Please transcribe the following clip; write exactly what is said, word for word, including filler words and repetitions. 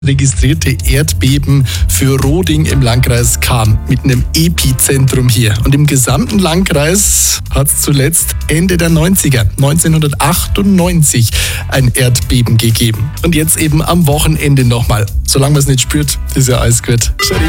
registrierte Erdbeben für Roding im Landkreis Cham mit einem Epizentrum hier. Und im gesamten Landkreis hat es zuletzt Ende der neunziger, neunzehnhundertachtundneunzig, ein Erdbeben gegeben. Und jetzt eben am Wochenende nochmal. Solange man es nicht spürt, ist ja alles gut. Schade.